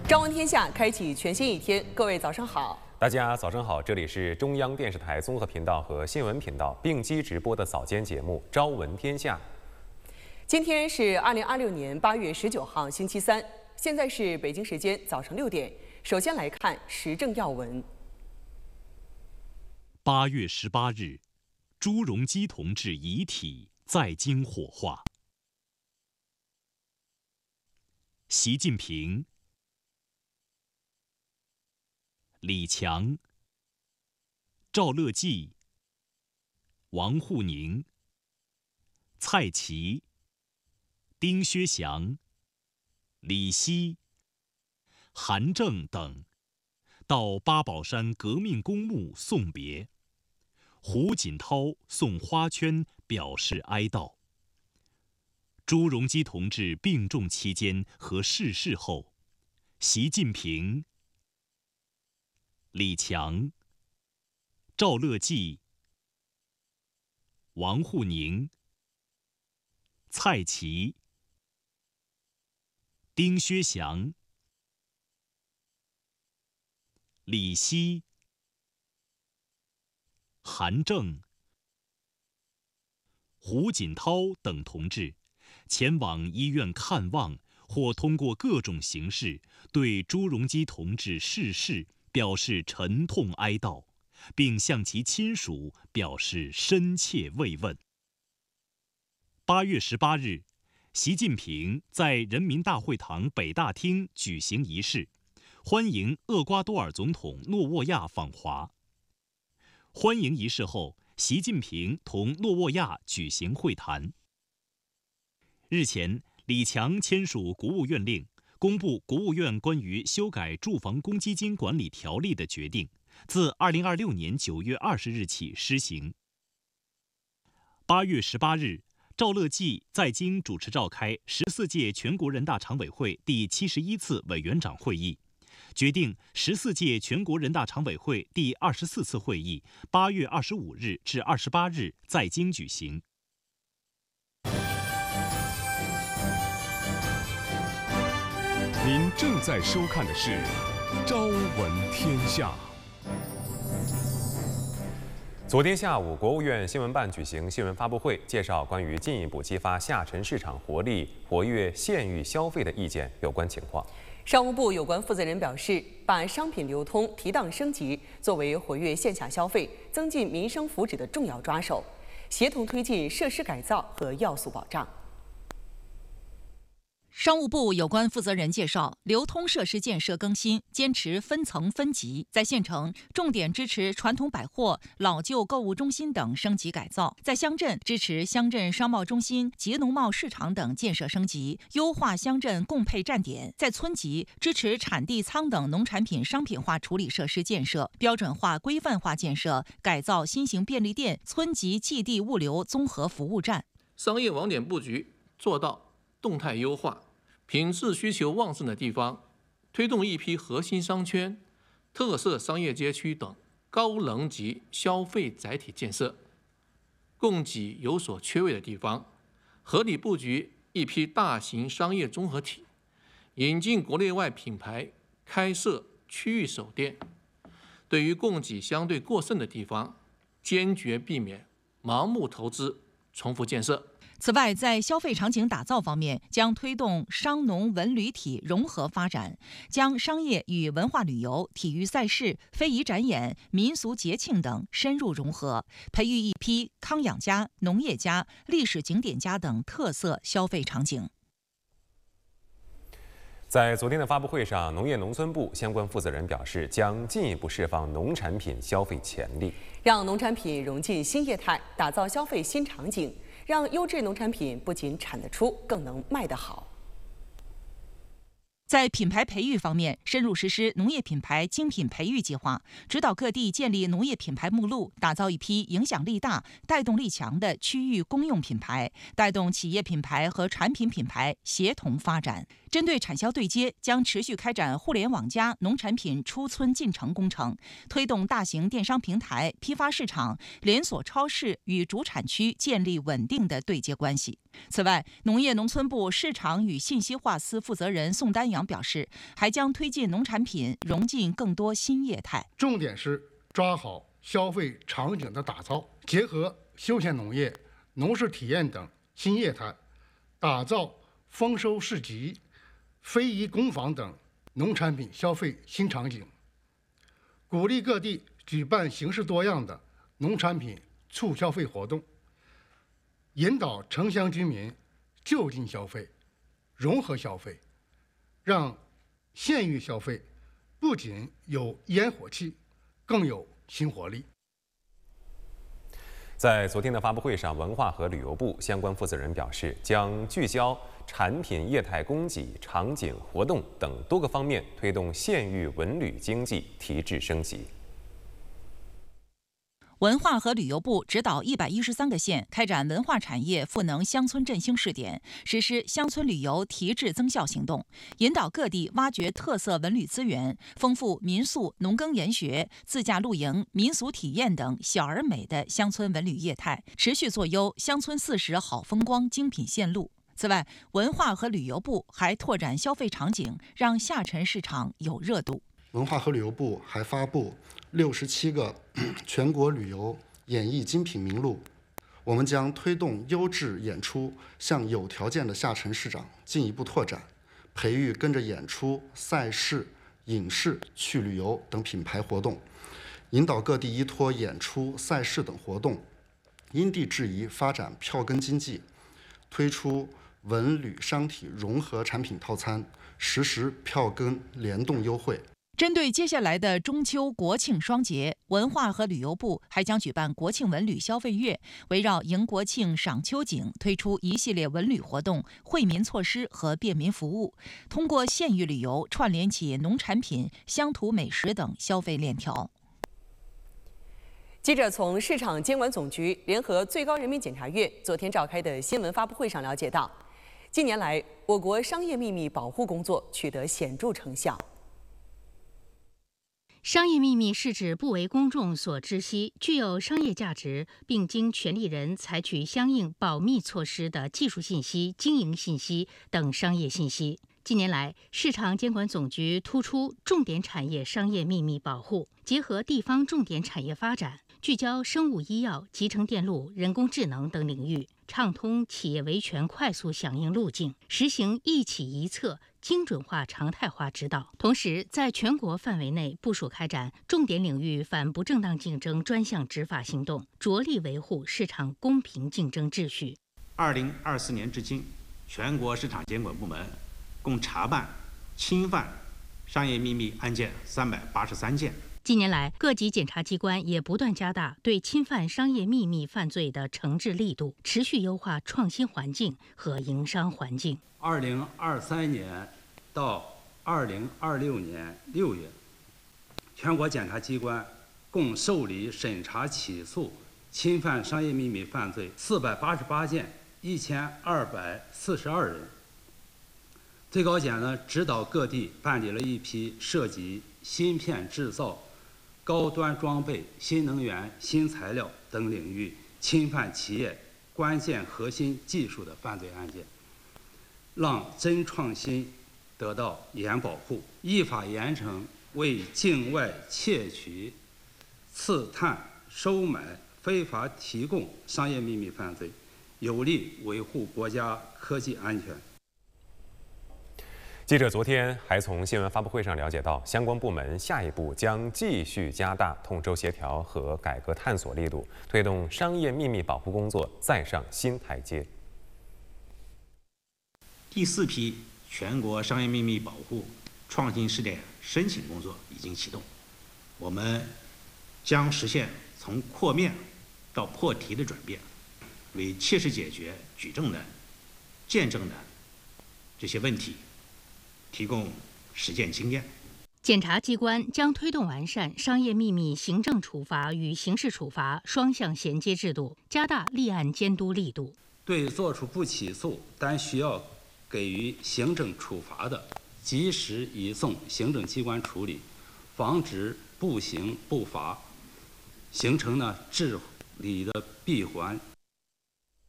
朝闻天下，开启全新一天。各位早上好， 大家早上好，这里是中央电视台综合频道和新闻频道并机直播的早间节目《朝闻天下》。 今天是2026年8月19号，星期三，现在是北京时间早上6点。首先来看时政要闻。 8月18日，朱镕基同志遗体在京火化。习近平、李强、赵乐际、王沪宁、蔡奇、丁薛祥、李希、韩正等到八宝山革命公墓送别，胡锦涛送花圈表示哀悼。朱镕基同志病重期间和逝世后，习近平、李强、赵乐际、王沪宁、蔡奇、丁薛祥、李希、韩正、胡锦涛等同志前往医院看望，或通过各种形式对朱镕基同志逝世表示沉痛哀悼，并向其亲属表示深切慰问。8月18日，习近平在人民大会堂北大厅举行仪式，欢迎厄瓜多尔总统诺沃亚访华。欢迎仪式后，习近平同诺沃亚举行会谈。日前，李强签署国务院令，公布国务院关于修改住房公积金管理条例的决定，自2026年9月20日起施行。8月18日，赵乐际在京主持召开14届全国人大常委会第71次委员长会议，决定14届全国人大常委会第24次会议8月25日至28日在京举行。 您正在收看的是《朝闻天下》。 昨天下午，国务院新闻办举行新闻发布会，介绍关于进一步激发下沉市场活力、活跃县域消费的意见有关情况。 商务部有关负责人表示，把商品流通提档升级作为活跃线下消费、增进民生福祉的重要抓手，协同推进设施改造和要素保障。 商务部有关负责人介绍，流通设施建设更新坚持分层分级，在县城重点支持传统百货、老旧购物中心等升级改造；在乡镇支持乡镇商贸中心、集农贸市场等建设升级，优化乡镇供配站点；在村级支持产地仓等农产品商品化处理设施建设、标准化规范化建设，改造新型便利店、村级寄递物流综合服务站。 商业网点布局做到动态优化，品质需求旺盛的地方，推动一批核心商圈、特色商业街区等高能级消费载体建设；供给有所缺位的地方，合理布局一批大型商业综合体，引进国内外品牌，开设区域首店。对于供给相对过剩的地方，坚决避免盲目投资、重复建设。 此外，在消费场景打造方面，将推动商农文旅体融合发展，将商业与文化旅游、体育赛事、非遗展演、民俗节庆等深入融合，培育一批康养家、农业家、历史景点家等特色消费场景。 在昨天的发布会上，农业农村部相关负责人表示，将进一步释放农产品消费潜力， 让农产品融进新业态，打造消费新场景，让优质农产品不仅产得出，更能卖得好。 在品牌培育方面，深入实施农业品牌精品培育计划，指导各地建立农业品牌目录，打造一批影响力大、带动力强的区域公用品牌，带动企业品牌和产品品牌协同发展。针对产销对接，将持续开展互联网加农产品出村进城工程，推动大型电商平台、批发市场、连锁超市与主产区建立稳定的对接关系。此外，农业农村部市场与信息化司负责人宋丹阳阳表示，还将推进农产品融进更多新业态， 重点是抓好消费场景的打造，结合休闲农业、农事体验等新业态，打造丰收市集、非遗工坊等农产品消费新场景，鼓励各地举办形式多样的农产品促消费活动，引导城乡居民就近消费、融合消费，让县域消费不仅有烟火气，更有新活力。 在昨天的发布会上，文化和旅游部相关负责人表示，将聚焦产品业态供给、场景、活动等多个方面，推动县域文旅经济提质升级。 文化和旅游部指导113个县开展文化产业赋能乡村振兴试点，实施乡村旅游提质增效行动，引导各地挖掘特色文旅资源，丰富民宿、农耕研学、自驾露营、民俗体验等小而美的乡村文旅业态，持续做优乡村40好风光精品线路。此外，文化和旅游部还拓展消费场景，让下沉市场有热度。 文化和旅游部还发布67个全国旅游演艺精品名录。我们将推动优质演出向有条件的下沉市场进一步拓展，培育跟着演出、赛事、影视去旅游等品牌活动，引导各地依托演出、赛事等活动，因地制宜发展票根经济，推出文旅商体融合产品套餐，实施票根联动优惠。 针对接下来的中秋、国庆双节，文化和旅游部还将举办国庆文旅消费月，围绕迎国庆、赏秋景，推出一系列文旅活动、惠民措施和便民服务，通过县域旅游串联起农产品、乡土美食等消费链条。 记者从市场监管总局联合最高人民检察院昨天召开的新闻发布会上了解到，近年来我国商业秘密保护工作取得显著成效。 商业秘密是指不为公众所知悉、具有商业价值，并经权利人采取相应保密措施的技术信息、经营信息等商业信息。近年来，市场监管总局突出重点产业商业秘密保护，结合地方重点产业发展，聚焦生物医药、集成电路、人工智能等领域，畅通企业维权快速响应路径，实行一企一策、精准化、常态化指导。同时，在全国范围内部署开展重点领域反不正当竞争专项执法行动，着力维护市场公平竞争秩序。 2024年至今，全国市场监管部门共查办侵犯商业秘密案件383件。 近年来，各级检察机关也不断加大对侵犯商业秘密犯罪的惩治力度，持续优化创新环境和营商环境。 2023年到2026年6月，全国检察机关共受理审查起诉侵犯商业秘密犯罪488件，1242人。最高检呢指导各地办理了一批涉及芯片制造、高端装备、新能源、新材料等领域侵犯企业关键核心技术的犯罪案件，让真创新得到严保护，依法严惩为境外窃取、刺探、收买、非法提供商业秘密犯罪，有力维护国家科技安全。 记者昨天还从新闻发布会上了解到，相关部门下一步将继续加大统筹协调和改革探索力度，推动商业秘密保护工作再上新台阶。 第4批全国商业秘密保护创新试点申请工作已经启动，我们将实现从扩面到破题的转变，为切实解决举证的、见证的这些问题提供实践经验。 检察机关将推动完善商业秘密行政处罚与刑事处罚双向衔接制度，加大立案监督力度。 对作出不起诉但需要给予行政处罚的，及时移送行政机关处理，防止不刑不罚，形成治理的闭环